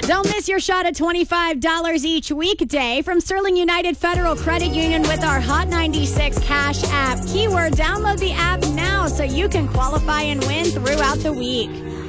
Don't miss your shot at $25 each weekday from Sterling United Federal Credit Union with our Hot 96 Cash app. Keyword, download the app now so you can qualify and win throughout the week.